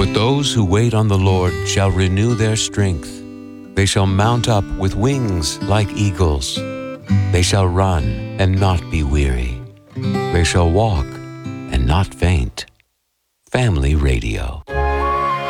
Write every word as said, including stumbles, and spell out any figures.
But those who wait on the Lord shall renew their strength. They shall mount up with wings like eagles. They shall run and not be weary. They shall walk and not faint. Family Radio.